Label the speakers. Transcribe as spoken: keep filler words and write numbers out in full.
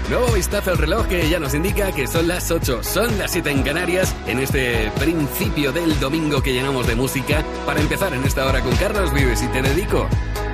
Speaker 1: Nuevo vistazo al reloj que ya nos indica que son las ocho, son las siete en Canarias, en este principio del domingo que llenamos de música, para empezar en esta hora con Carlos Vives y Te Dedico.